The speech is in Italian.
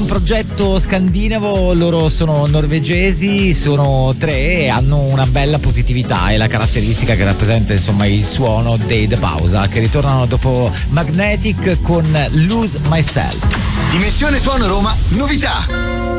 un progetto scandinavo, loro sono norvegesi, sono 3 e hanno una bella positività, è la caratteristica che rappresenta insomma il suono dei The Pausa, che ritornano dopo Magnetic con Lose Myself. Dimensione Suono Roma, novità.